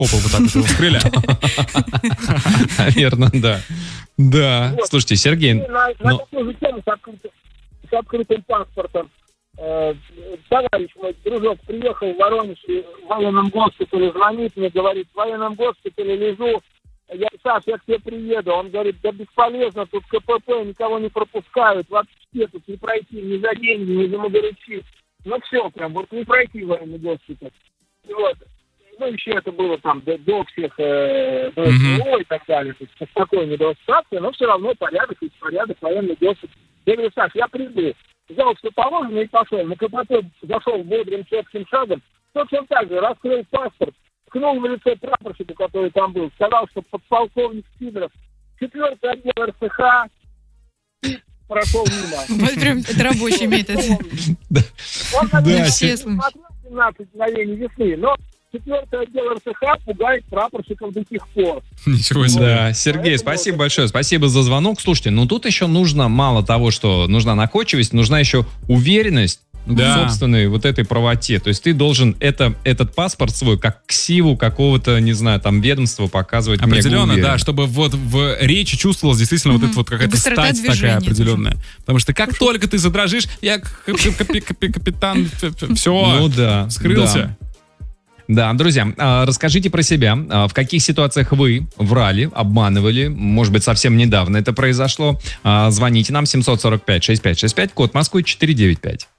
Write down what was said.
попу вот так вот его стрелял. Наверное, да. Да. Слушайте, Сергей... На такую же тему с открытым паспортом. Товарищ мой, дружок, приехал в Воронеж в военном госпитале, звонит мне, говорит, в военном госпитале лежу. Я, Саш, я к тебе приеду. Он говорит, да бесполезно, тут КПП, никого не пропускают, вообще тут не пройти ни за деньги, ни за Магарычи. Ну все, прям вот не пройти в военный госпиталь. Вот. Ну еще это было там до всех СВО и так далее, то есть спокойно до ситуации, но все равно порядок, военный госпиталь. Я говорю, Саш, я приду. Взял все положено и пошел. На КПП зашел бодрым четким шагом. Точно так же раскрыл паспорт, ткнул в лицо прапорщику, который там был, сказал, что подполковник Сидоров, 4-й отдел РСХ, прошел мимо. Вот прям это рабочий метод. Он смотрел 17 мгновений весны, но 4-й отдел РСХ пугает прапорщиков до сих пор. Ничего себе. Да, Сергей, спасибо большое, спасибо за звонок. Слушайте, ну тут еще нужно, мало того, что нужна находчивость, нужна еще уверенность в собственной вот этой правоте. То есть ты должен этот паспорт свой, как ксиву какого-то, не знаю, там ведомства показывать. Определенно, да, чтобы вот в речи чувствовалась действительно вот эта вот какая-то стать такая определенная. Потому что как только ты задрожишь, я капитан, все, скрылся. Да, друзья, расскажите про себя, в каких ситуациях вы врали, обманывали, может быть, совсем недавно это произошло. Звоните нам 745-6565, код Москвы 495.